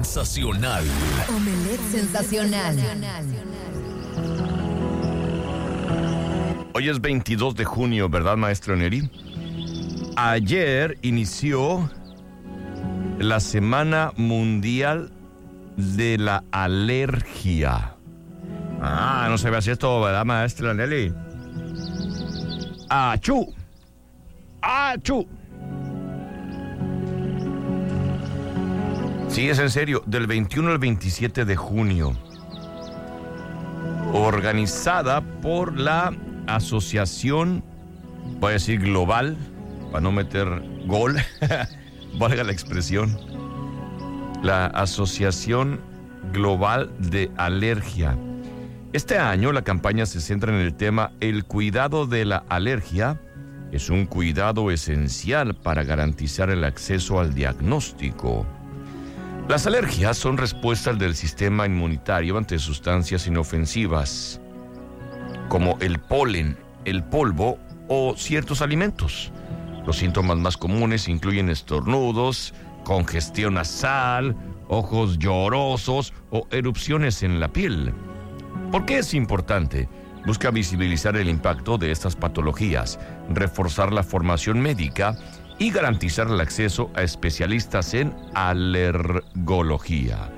sensacional. Omelette sensacional. Hoy es 22 de junio, ¿verdad, maestro Neri? Ayer inició la Semana Mundial de la Alergia. No se ve así esto, ¿verdad, maestra Nelly? ¡Achú! ¡Achú! Sí, es en serio, del 21 al 27 de junio. Organizada por la Asociación, voy a decir global, para no meter gol, valga la expresión, la Asociación Global de Alergia. Este año la campaña se centra en el tema El cuidado de la alergia es un cuidado esencial para garantizar el acceso al diagnóstico. Las alergias son respuestas del sistema inmunitario ante sustancias inofensivas, como el polen, el polvo o ciertos alimentos. Los síntomas más comunes incluyen estornudos, congestión nasal, ojos llorosos o erupciones en la piel. ¿Por qué es importante? Busca visibilizar el impacto de estas patologías, reforzar la formación médica y garantizar el acceso a especialistas en alergología.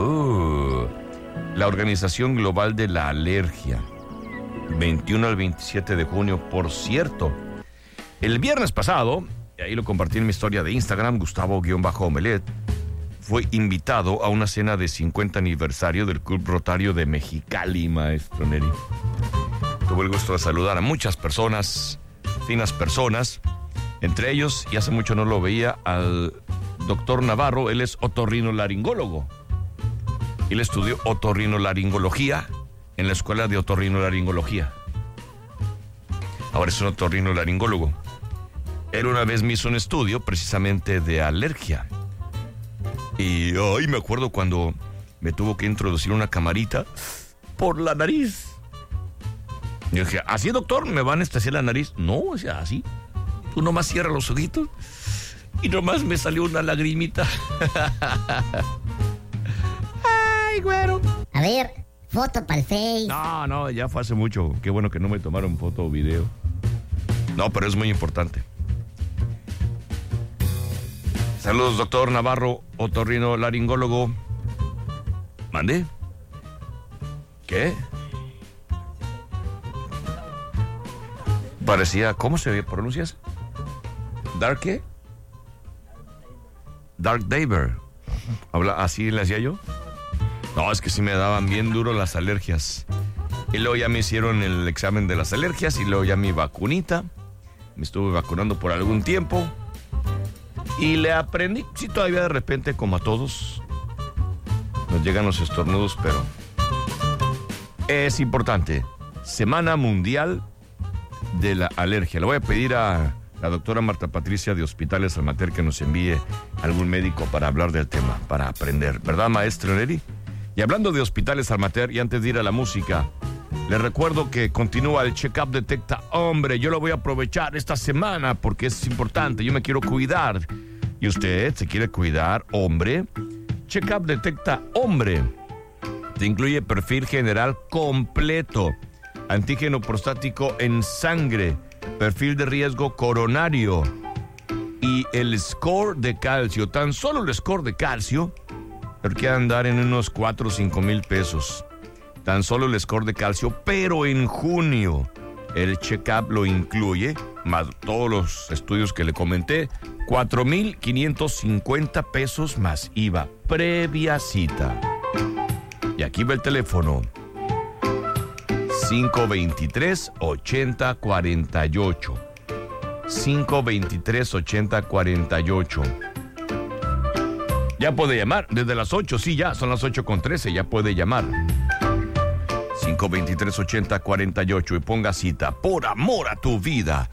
La Organización Global de la Alergia. 21 al 27 de junio, por cierto. El viernes pasado, y ahí lo compartí en mi historia de Instagram, Gustavo_Omelette, fue invitado a una cena de 50 aniversario del Club Rotario de Mexicali, maestro Neri. Tuve el gusto de saludar a muchas personas, finas personas, entre ellos, y hace mucho no lo veía, al doctor Navarro. Él es otorrinolaringólogo. Él estudió otorrinolaringología en la Escuela de Otorrinolaringología. Ahora es un otorrinolaringólogo. Él una vez me hizo un estudio precisamente de alergia. Y me acuerdo cuando me tuvo que introducir una camarita por la nariz. Y dije, ¿así, doctor? ¿Me va a anestesiar la nariz? No, o sea, así. Tú nomás cierras los ojitos y nomás me salió una lagrimita. Ay, güero. A ver, foto para el Face. No, ya fue hace mucho. Qué bueno que no me tomaron foto o video. No, pero es muy importante. Saludos, doctor Navarro, otorrinolaringólogo. ¿Mande? ¿Qué? Parecía, ¿cómo se pronuncias? ¿Dark qué? Dark Daver. ¿Así le hacía yo? No, es que sí me daban bien duro las alergias. Y luego ya me hicieron el examen de las alergias y luego ya mi vacunita. Me estuve vacunando por algún tiempo. Y le aprendí, sí, todavía de repente, como a todos, nos llegan los estornudos, pero es importante. Semana Mundial de la Alergia. Le voy a pedir a la doctora Marta Patricia de Hospitales Almater que nos envíe algún médico para hablar del tema, para aprender. ¿Verdad, maestro Neri? Y hablando de Hospitales Almater, y antes de ir a la música, les recuerdo que continúa el Check-up Detecta Hombre. Yo lo voy a aprovechar esta semana porque es importante. Yo me quiero cuidar. ¿Y usted se quiere cuidar, hombre? Check-up Detecta Hombre. Te incluye perfil general completo, antígeno prostático en sangre, perfil de riesgo coronario y el score de calcio. Tan solo el score de calcio quiere andar en unos 4 o 5 mil pesos. Tan solo el score de calcio, pero en junio el check-up lo incluye, más todos los estudios que le comenté, 4,550 pesos más IVA, previa cita. Y aquí va el teléfono, 523-8048. 523-8048. Ya puede llamar desde las 8, sí, ya son las 8:13, ya puede llamar. 523-8048 y ponga cita. Por amor a tu vida.